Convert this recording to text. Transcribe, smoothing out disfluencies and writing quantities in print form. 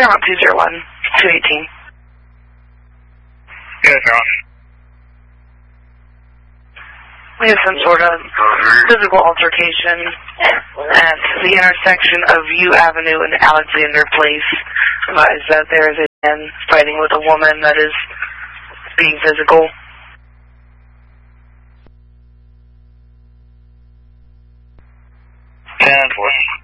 Paramount 201, 218. Yeah, Josh. We have some sort of physical altercation at the intersection of U Avenue and Alexander Place. Advise that there is a man fighting with a woman that is being physical. Ten,